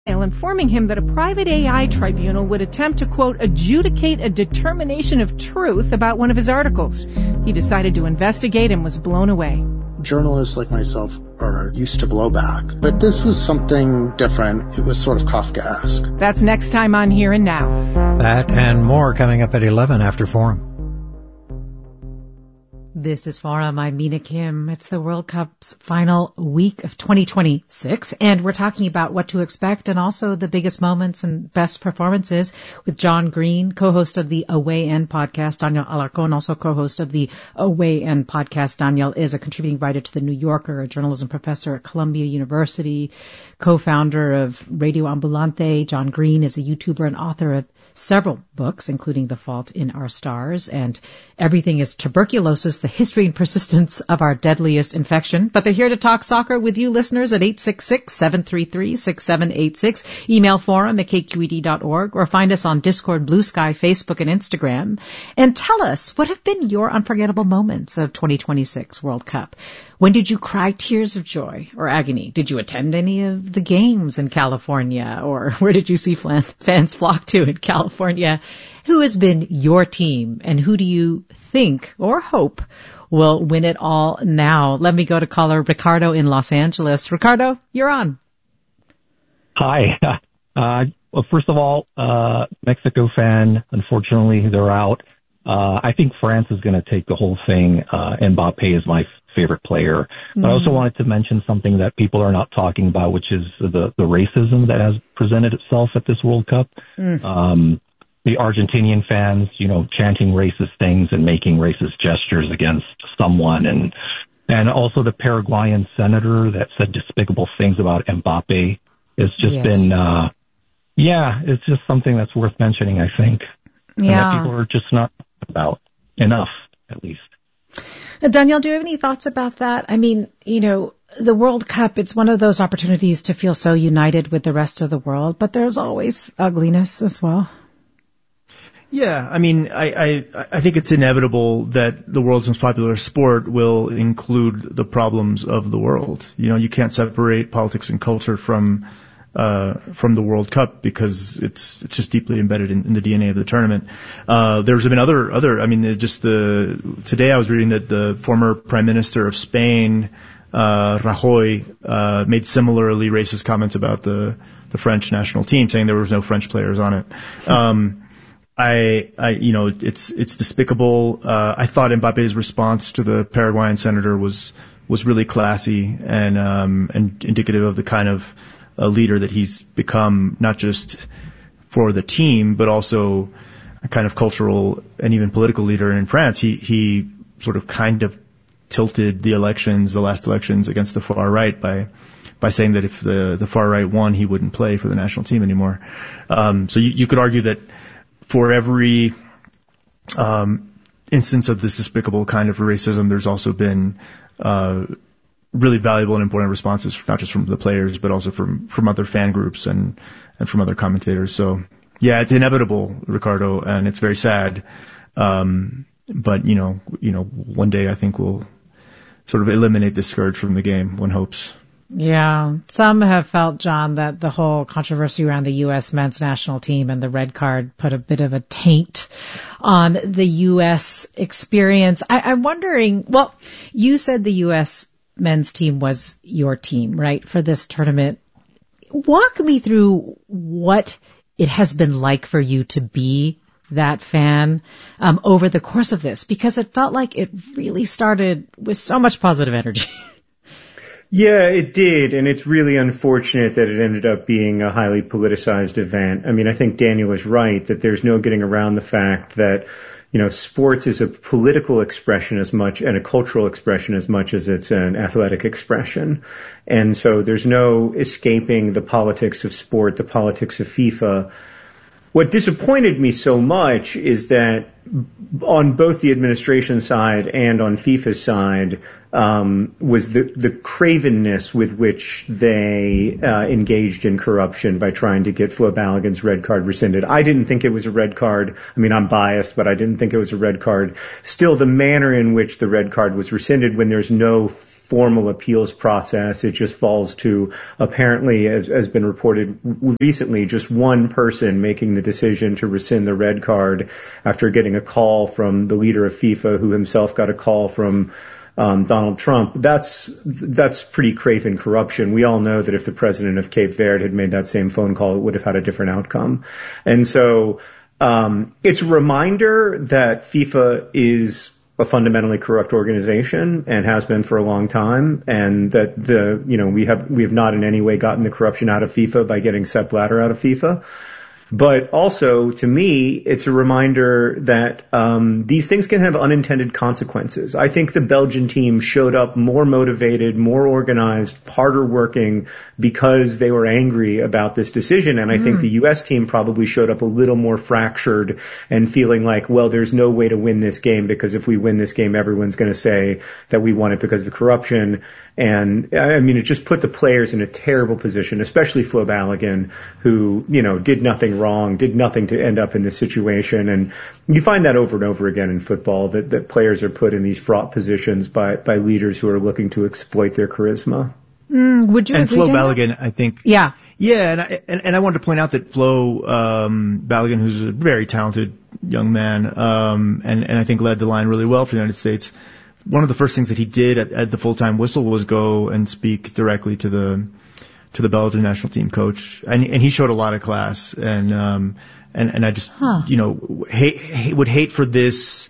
informing him that a private AI tribunal would attempt to, quote, adjudicate a determination of truth about one of his articles. He decided to investigate and was blown away. Journalists like myself are used to blowback, but this was something different. It was sort of Kafkaesque. That's next time on Here and Now. That and more coming up at 11 after Forum. This is Forum. I'm Mina Kim. It's the World Cup's final week of 2026, and we're talking about what to expect and also the biggest moments and best performances with John Green, co-host of the Away End podcast. Daniel Alarcon, also co-host of the Away End podcast. Daniel is a contributing writer to The New Yorker, a journalism professor at Columbia University, co-founder of Radio Ambulante. John Green is a YouTuber and author of several books, including The Fault in Our Stars and Everything is Tuberculosis, the History and Persistence of Our Deadliest Infection. But they're here to talk soccer with you listeners at 866-733-6786. Email forum@kqed.org or find us on Discord, Blue Sky, Facebook, and Instagram. And tell us, what have been your unforgettable moments of 2026 World Cup? When did you cry tears of joy or agony? Did you attend any of the games in California? Or where did you see fans flock to in California? Who has been your team, and who do you think or hope will win it all now? Let me go to caller Ricardo in Los Angeles. Ricardo, you're on. Hi. Well, first of all, Mexico fan, unfortunately, they're out. I think France is going to take the whole thing. Mbappe is my favorite player. But I also wanted to mention something that people are not talking about, which is the racism that has presented itself at this World Cup. The Argentinian fans, chanting racist things and making racist gestures against someone. And also the Paraguayan senator that said despicable things about Mbappe. It's just been, it's just something that's worth mentioning, I think. And that people are just not about enough, at least. Danielle, do you have any thoughts about that? I mean, the World Cup, it's one of those opportunities to feel so united with the rest of the world, but there's always ugliness as well. Yeah, I mean, I think it's inevitable that the world's most popular sport will include the problems of the world. You can't separate politics and culture from the World Cup because it's just deeply embedded in the DNA of the tournament. There's been other, today I was reading that the former Prime Minister of Spain, Rajoy, made similarly racist comments about the French national team, saying there was no French players on it. It's despicable. I thought Mbappe's response to the Paraguayan senator was really classy and indicative of the kind of leader that he's become, not just for the team, but also a kind of cultural and even political leader in France. He sort of kind of tilted the last elections against the far right by saying that if the far right won, he wouldn't play for the national team anymore. So you could argue that for every instance of this despicable kind of racism, there's also been really valuable and important responses, not just from the players, but also from other fan groups and from other commentators. So, yeah, it's inevitable, Ricardo, and it's very sad. But one day I think we'll sort of eliminate this scourge from the game, one hopes. Yeah. Some have felt, John, that the whole controversy around the U.S. men's national team and the red card put a bit of a taint on the U.S. experience. I'm wondering, well, you said the U.S. men's team was your team, right, for this tournament. Walk me through what it has been like for you to be that fan over the course of this, because it felt like it really started with so much positive energy. Yeah, it did, and it's really unfortunate that it ended up being a highly politicized event. I mean, I think Daniel is right that there's no getting around the fact that, sports is a political expression as much and a cultural expression as much as it's an athletic expression. And so there's no escaping the politics of sport, the politics of FIFA. What disappointed me so much is that on both the administration side and on FIFA's side was the cravenness with which they engaged in corruption by trying to get Flo Balogun's red card rescinded. I didn't think it was a red card. I mean, I'm biased, but I didn't think it was a red card. Still, the manner in which the red card was rescinded when there's no formal appeals process. It just falls to, apparently, as has been reported recently, just one person making the decision to rescind the red card after getting a call from the leader of FIFA, who himself got a call from Donald Trump. That's pretty craven corruption. We all know that if the president of Cape Verde had made that same phone call, it would have had a different outcome. And so it's a reminder that FIFA is a fundamentally corrupt organization and has been for a long time, and that we have not in any way gotten the corruption out of FIFA by getting Sepp Blatter out of FIFA. But also, to me, it's a reminder that these things can have unintended consequences. I think the Belgian team showed up more motivated, more organized, harder working because they were angry about this decision. And I think the U.S. team probably showed up a little more fractured and feeling like, well, there's no way to win this game, because if we win this game, everyone's going to say that we won it because of corruption. And I mean, it just put the players in a terrible position, especially Flo Balogun, who, did nothing wrong, did nothing to end up in this situation. And you find that over and over again in football, that players are put in these fraught positions by leaders who are looking to exploit their charisma. Would you? And Flo Balogun, I think. Yeah. Yeah, and I wanted to point out that Flo Balogun, who's a very talented young man, and I think led the line really well for the United States. One of the first things that he did at the full-time whistle was go and speak directly to the Belgian national team coach, and he showed a lot of class, and I just would hate for this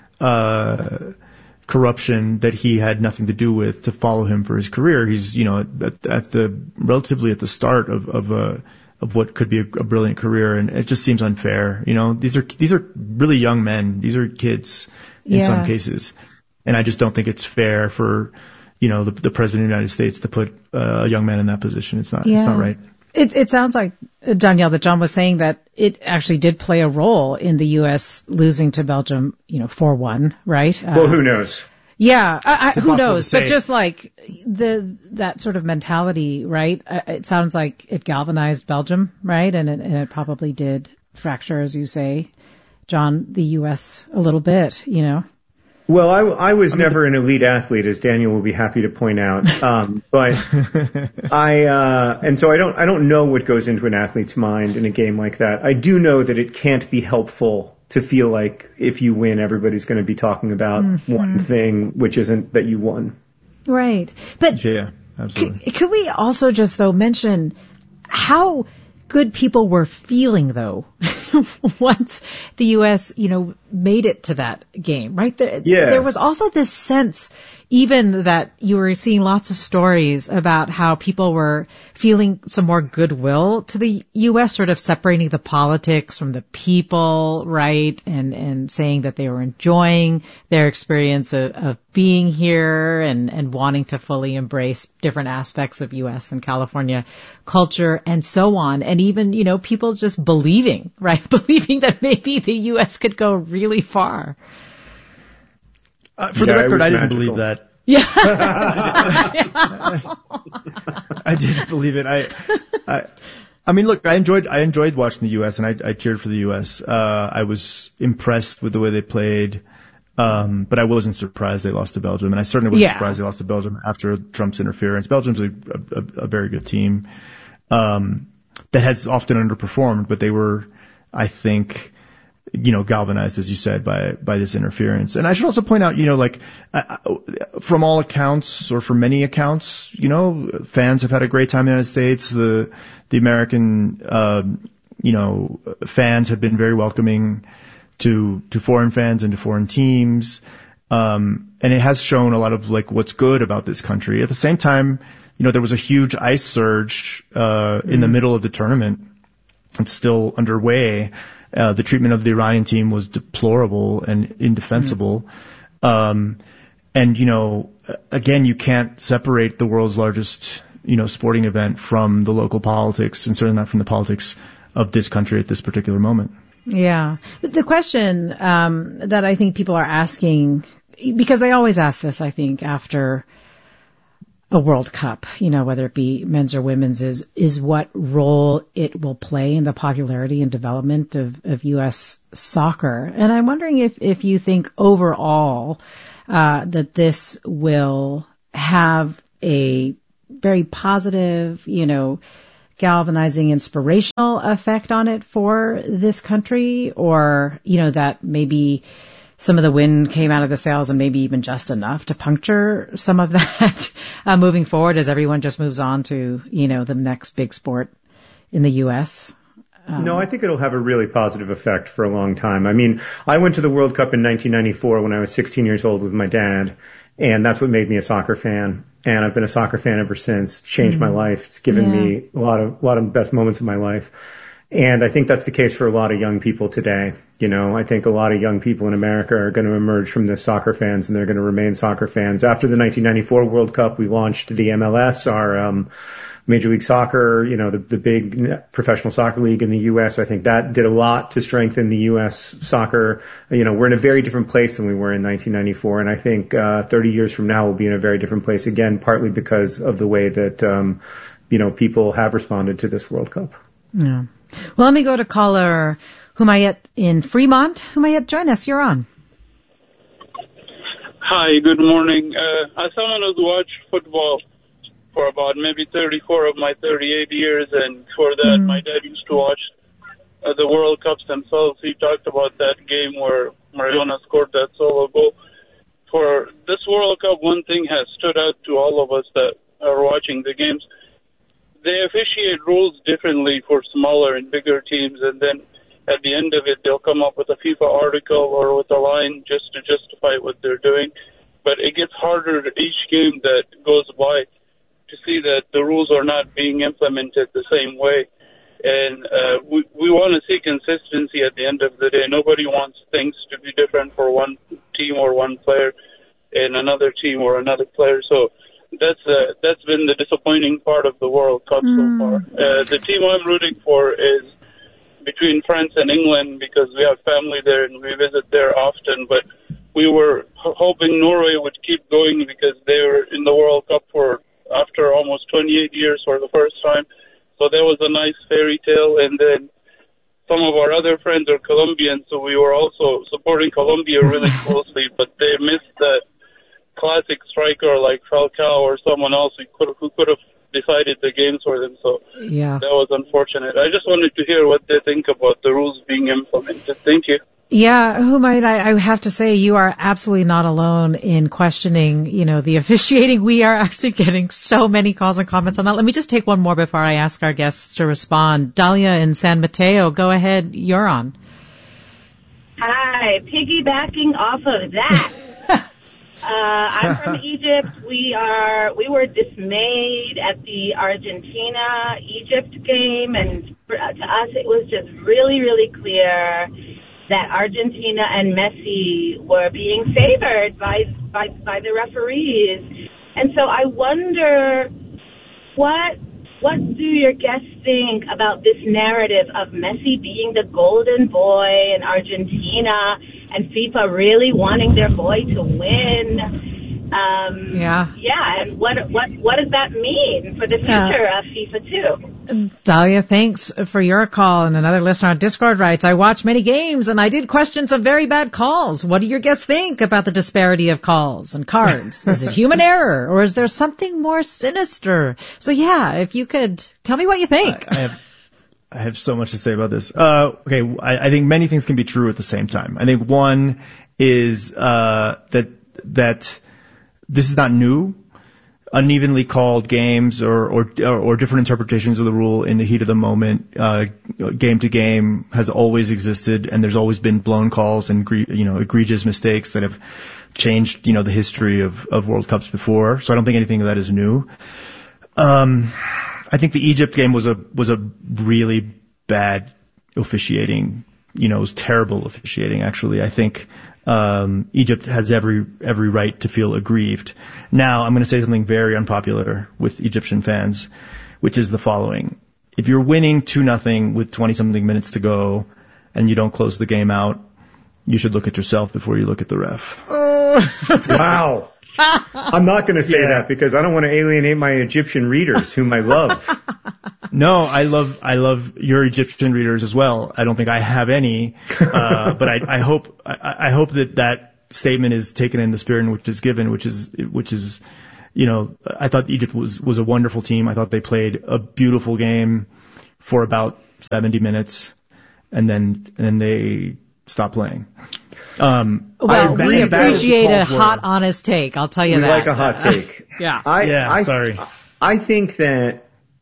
corruption that he had nothing to do with to follow him for his career. He's relatively at the start of what could be a brilliant career, and it just seems unfair. These are really young men. These are kids in some cases. And I just don't think it's fair for, the president of the United States to put a young man in that position. It's not right. It sounds like, Danielle, that John was saying that it actually did play a role in the U.S. losing to Belgium, 4-1, right? Well, who knows? Yeah, who knows? But just like that sort of mentality, right? It sounds like it galvanized Belgium, right? And it probably did fracture, as you say, John, the U.S. a little bit, Well, I was never an elite athlete, as Daniel will be happy to point out. But and so I don't know what goes into an athlete's mind in a game like that. I do know that it can't be helpful to feel like if you win, everybody's going to be talking about one thing, which isn't that you won. Right. But yeah, absolutely. Could we also just though mention how good people were feeling though once the U.S. made it to that game, right? There was also this sense, even that you were seeing lots of stories about how people were feeling some more goodwill to the U.S., sort of separating the politics from the people, right? And saying that they were enjoying their experience of being here and wanting to fully embrace different aspects of U.S. and California culture and so on. And even, people just believing, right? Believing that maybe the U.S. could go really far. For the record, I didn't believe that. Yeah. I didn't believe it. I mean, look, I enjoyed watching the U.S. and I cheered for the U.S. I was impressed with the way they played. But I wasn't surprised they lost to Belgium, and I certainly wasn't surprised they lost to Belgium after Trump's interference. Belgium's a very good team, that has often underperformed, but they were, I think, galvanized, as you said, by this interference. And I should also point out, from all accounts, or from many accounts, fans have had a great time in the United States. The American, fans have been very welcoming to foreign fans and to foreign teams. And it has shown a lot of what's good about this country. At the same time, there was a huge ice surge, in the middle of the tournament. It's still underway. The treatment of the Iranian team was deplorable and indefensible. And, again, you can't separate the world's largest, sporting event from the local politics, and certainly not from the politics of this country at this particular moment. Yeah. The question that I think people are asking, because they always ask this, I think, after a World Cup, whether it be men's or women's, is what role it will play in the popularity and development of U.S. soccer. And I'm wondering if you think overall that this will have a very positive, galvanizing, inspirational effect on it for this country, or, that maybe some of the wind came out of the sails and maybe even just enough to puncture some of that moving forward as everyone just moves on to, the next big sport in the U.S.? No, I think it'll have a really positive effect for a long time. I mean, I went to the World Cup in 1994 when I was 16 years old with my dad, and that's what made me a soccer fan. And I've been a soccer fan ever since. It's changed my life. It's given me a lot of the best moments of my life. And I think that's the case for a lot of young people today. I think a lot of young people in America are going to emerge from this soccer fans, and they're going to remain soccer fans. After the 1994 World Cup, we launched the MLS, our Major League Soccer, the big professional soccer league in the U.S. I think that did a lot to strengthen the U.S. soccer. We're in a very different place than we were in 1994. And I think 30 years from now we'll be in a very different place again, partly because of the way that, people have responded to this World Cup. Yeah. Well, let me go to caller Humayet in Fremont. Humayet, join us. You're on. Hi, good morning. As someone who's watched football for about maybe 34 of my 38 years, and for that, my dad used to watch the World Cups themselves. He talked about that game where Maradona scored that solo goal. For this World Cup, one thing has stood out to all of us that are watching the games. They officiate rules differently for smaller and bigger teams, and then at the end of it, they'll come up with a FIFA article or with a line just to justify what they're doing. But it gets harder each game that goes by to see that the rules are not being implemented the same way. And we want to see consistency at the end of the day. Nobody wants things to be different for one team or one player and another team or another player. So that's been the disappointing part of the World Cup so far. The team I'm rooting for is between France and England because we have family there and we visit there often. But we were hoping Norway would keep going because they were in the World Cup after almost 28 years for the first time. So that was a nice fairy tale. And then some of our other friends are Colombian, so we were also supporting Colombia really closely, but they missed that classic striker like Falcao or someone else who could have decided the games for them. So that was unfortunate. I just wanted to hear what they think about the rules being implemented. Thank you. Yeah, Humayet, I have to say you are absolutely not alone in questioning, the officiating. We are actually getting so many calls and comments on that. Let me just take one more before I ask our guests to respond. Dahlia in San Mateo, go ahead. You're on. Hi, piggybacking off of that. I'm from Egypt. We were dismayed at the Argentina-Egypt game, and to us it was just really, really clear that Argentina and Messi were being favored by the referees. And so I wonder, what do your guests think about this narrative of Messi being the golden boy and Argentina and FIFA really wanting their boy to win? And what does that mean for the future of FIFA too? Dahlia, thanks for your call. And another listener on Discord writes, I watch many games and I did question some very bad calls. What do your guests think about the disparity of calls and cards? Is it human error or is there something more sinister? So if you could tell me what you think. I have so much to say about this. Okay. I think many things can be true at the same time. I think one is, that this is not new. Unevenly called games or different interpretations of the rule in the heat of the moment, game to game has always existed, and there's always been blown calls and egregious mistakes that have changed the history of World Cups before. So I don't think anything of that is new. I think the Egypt game was a really bad officiating. It was terrible officiating, actually. I think Egypt has every right to feel aggrieved. Now, I'm going to say something very unpopular with Egyptian fans, which is the following. If you're winning 2-0 with 20-something minutes to go and you don't close the game out, you should look at yourself before you look at the ref. Wow. I'm not going to say that because I don't want to alienate my Egyptian readers, whom I love. No, I love your Egyptian readers as well. I don't think I have any, but I hope that statement is taken in the spirit in which it's given, which is I thought Egypt was a wonderful team. I thought they played a beautiful game for about 70 minutes, and then they stopped playing. We appreciate a hot, honest take. I'll tell you that. We like a hot take. Yeah. Sorry. I think that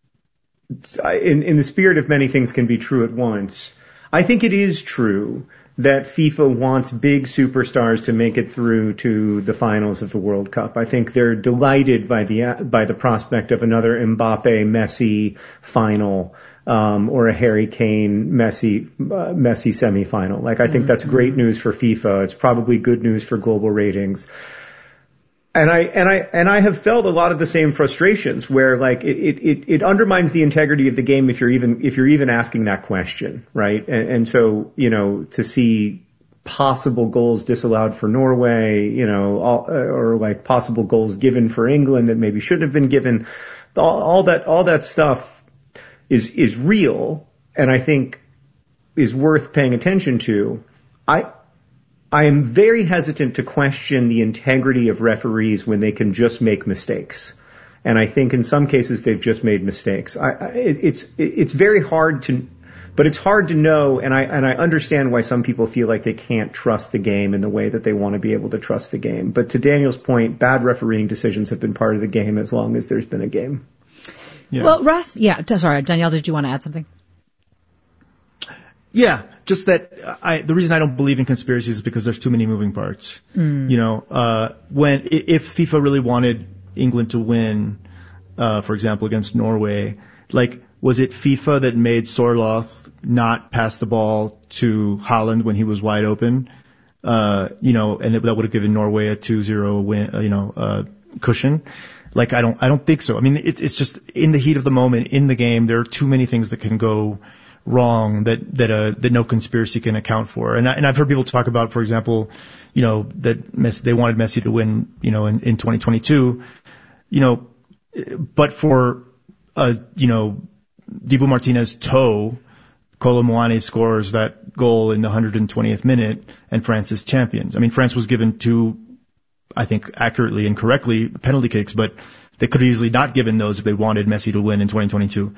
in the spirit of many things can be true at once, I think it is true that FIFA wants big superstars to make it through to the finals of the World Cup. I think they're delighted by the prospect of another Mbappe Messi final, or a Harry Kane Messi semifinal. Like, I think that's great news for FIFA. It's probably good news for global ratings. And I have felt a lot of the same frustrations where, like, it undermines the integrity of the game if you're even asking that question, right? And so, to see possible goals disallowed for Norway, or like possible goals given for England that maybe shouldn't have been given, all that stuff is real, and I think is worth paying attention to. I am very hesitant to question the integrity of referees when they can just make mistakes. And I think in some cases they've just made mistakes. It's very hard but it's hard to know, and I understand why some people feel like they can't trust the game in the way that they want to be able to trust the game. But to Daniel's point, bad refereeing decisions have been part of the game as long as there's been a game. Yeah. Well, Russ, sorry, Danielle, did you want to add something? Yeah, just that the reason I don't believe in conspiracies is because there's too many moving parts. If FIFA really wanted England to win, for example, against Norway, like, was it FIFA that made Sorloth not pass the ball to Haaland when he was wide open? And that would have given Norway a 2-0 win, cushion. Like, I don't think so. I mean, it's just in the heat of the moment, in the game, there are too many things that can go wrong that no conspiracy can account for. And I've heard people talk about, for example, that they wanted Messi to win, in 2022, but for, Dibu Martinez toe, Kolo Muani scores that goal in the 120th minute, and France is champions. I mean, France was given two, I think accurately and correctly, penalty kicks, but they could have easily not given those if they wanted Messi to win in 2022.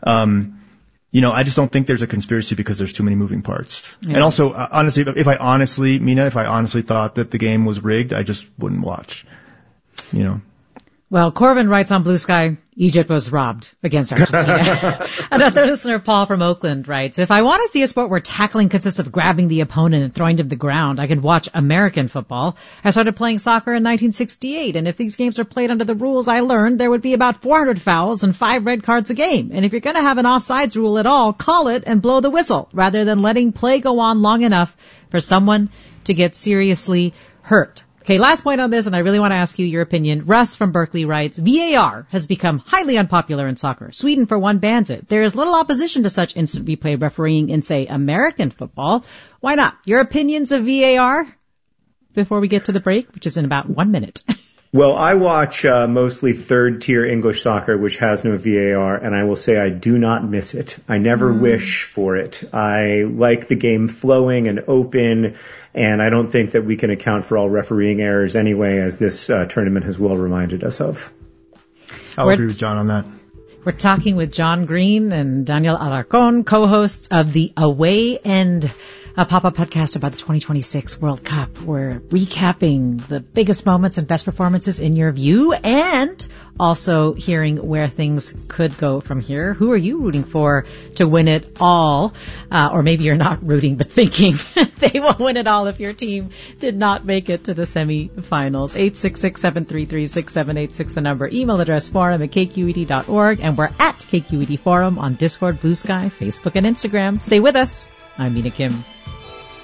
I just don't think there's a conspiracy because there's too many moving parts. Yeah. And also, honestly, if I honestly thought that the game was rigged, I just wouldn't watch, Well, Corvin writes on Blue Sky, Egypt was robbed against Argentina. Another listener, Paul from Oakland, writes, if I want to see a sport where tackling consists of grabbing the opponent and throwing them to the ground, I could watch American football. I started playing soccer in 1968, and if these games are played under the rules I learned, there would be about 400 fouls and 5 red cards a game. And if you're going to have an offsides rule at all, call it and blow the whistle, rather than letting play go on long enough for someone to get seriously hurt. Okay, last point on this, and I really want to ask you your opinion. Russ from Berkeley writes, VAR has become highly unpopular in soccer. Sweden, for one, bans it. There is little opposition to such instant replay refereeing in, say, American football. Why not? Your opinions of VAR before we get to the break, which is in about 1 minute. Well, I watch mostly third-tier English soccer, which has no VAR, and I will say I do not miss it. I never wish for it. I like the game flowing and open, and I don't think that we can account for all refereeing errors anyway, as this tournament has well reminded us of. I'll agree with John on that. We're talking with John Green and Daniel Alarcon, co-hosts of the Away End, a pop-up podcast about the 2026 World Cup. We're recapping the biggest moments and best performances in your view, and also hearing where things could go from here. Who are you rooting for to win it all? Or maybe you're not rooting, but thinking they will win it all if your team did not make it to the semifinals. 866-733-6786, the number. Email address forum@kqed.org. And we're at KQED Forum on Discord, Blue Sky, Facebook, and Instagram. Stay with us. I'm Mina Kim.